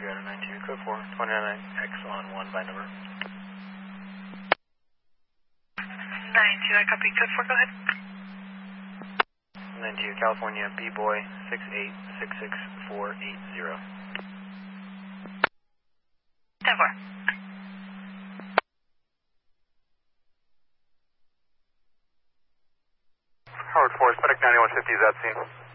you out of 92, code 4, 29X on 1 by number. 92, I copy, code 4, go ahead. 92, California, B-Boy, 6866480. 10-4. Howard 4, Spedic 9150 is at scene.